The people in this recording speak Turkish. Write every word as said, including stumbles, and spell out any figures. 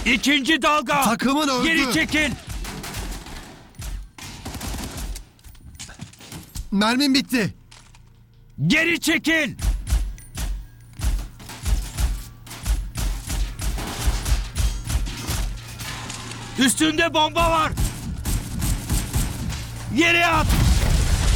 İkinci dalga. Takımın öldü. Geri çekil. Mermim bitti. Geri çekil. Üstünde bomba var. Yere at.